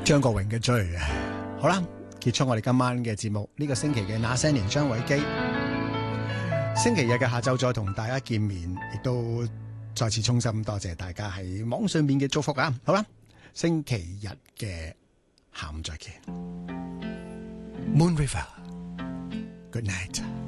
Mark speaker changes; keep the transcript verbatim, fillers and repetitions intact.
Speaker 1: 張國榮嘅追。好啦，結束我哋今晚嘅節目，呢、這個星期嘅那些年張偉基，星期日嘅下晝再同大家見面，亦都再次衷心多謝大家喺網上面嘅祝福啊！好啦，星期日嘅下午再見。Moon River，Good night。